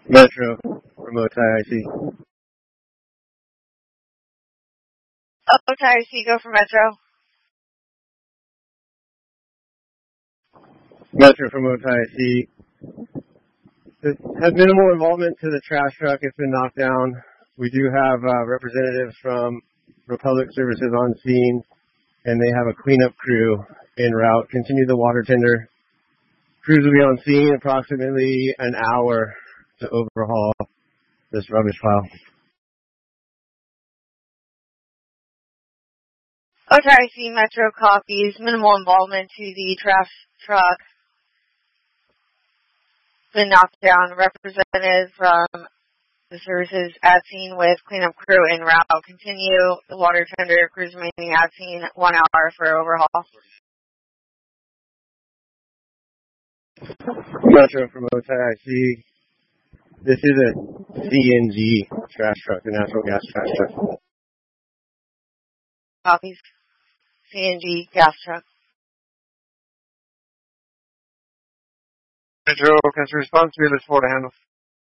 Metro, remote IIC. Oh, Tire C, go for Metro. Metro from remote IIC. It has minimal involvement to the trash truck. It's been knocked down. We do have representatives from Republic Services on scene, and they have a cleanup crew en route. Continue the water tender. Crews will be on scene approximately an hour to overhaul this rubbish pile. Oh, Tire C, Metro copies. Minimal involvement to the trash truck. Been knocked down. Representative from the services at scene with cleanup crew en route. Continue the water tender. Crews remaining at scene 1 hour for overhaul. Metro from OTIC. This is a CNG trash truck, a natural gas trash truck. Copies. CNG gas truck. Metro, customer response, we look forward to handle.